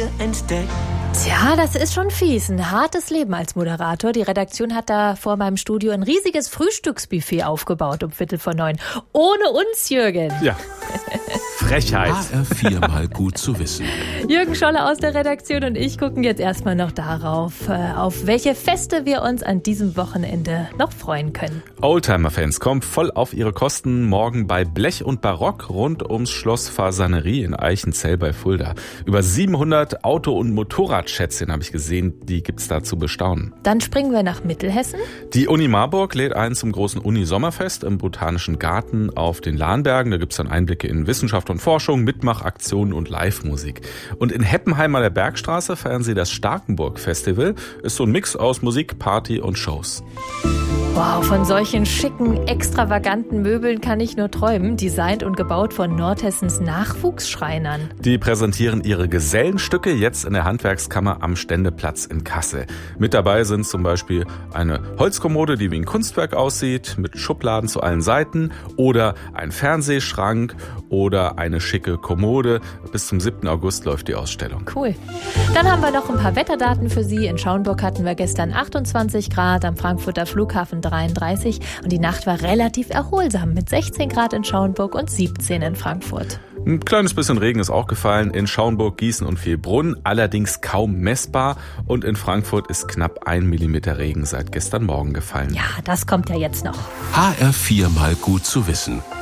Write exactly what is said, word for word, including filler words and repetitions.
dir entdeckt. Tja, das ist schon fies. Ein hartes Leben als Moderator. Die Redaktion hat da vor meinem Studio ein riesiges Frühstücksbuffet aufgebaut um Viertel vor neun. Ohne uns, Jürgen. Ja. Frechheit. H R vier mal gut zu wissen. Jürgen Scholle aus der Redaktion und ich gucken jetzt erstmal noch darauf, auf welche Feste wir uns an diesem Wochenende noch freuen können. Oldtimer-Fans kommen voll auf ihre Kosten morgen bei Blech und Barock rund ums Schloss Fasanerie in Eichenzell bei Fulda. Über siebenhundert Auto- und Motorradschätzchen habe ich gesehen, die gibt's da zu bestaunen. Dann springen wir nach Mittelhessen. Die Uni Marburg lädt ein zum großen Uni-Sommerfest im Botanischen Garten auf den Lahnbergen. Da gibt's dann Einblicke in Wissenschaft und Forschung, Mitmachaktionen und Live-Musik. Und in Heppenheim an der Bergstraße feiern sie das Starkenburg-Festival. Ist so ein Mix aus Musik, Party und Shows. Wow, von solchen schicken, extravaganten Möbeln kann ich nur träumen. Designt und gebaut von Nordhessens Nachwuchsschreinern. Die präsentieren ihre Gesellenstücke jetzt in der Handwerkskammer am Ständeplatz in Kassel. Mit dabei sind zum Beispiel eine Holzkommode, die wie ein Kunstwerk aussieht, mit Schubladen zu allen Seiten, oder ein Fernsehschrank oder eine schicke Kommode. Bis zum siebten August läuft die Ausstellung. Cool. Dann haben wir noch ein paar Wetterdaten für Sie. In Schauenburg hatten wir gestern achtundzwanzig Grad, am Frankfurter Flughafen dreiunddreißig und die Nacht war relativ erholsam mit sechzehn Grad in Schauenburg und siebzehn in Frankfurt. Ein kleines bisschen Regen ist auch gefallen in Schauenburg, Gießen und Villbrunn, allerdings kaum messbar. Und in Frankfurt ist knapp ein Millimeter Regen seit gestern Morgen gefallen. Ja, das kommt ja jetzt noch. H R vier mal gut zu wissen.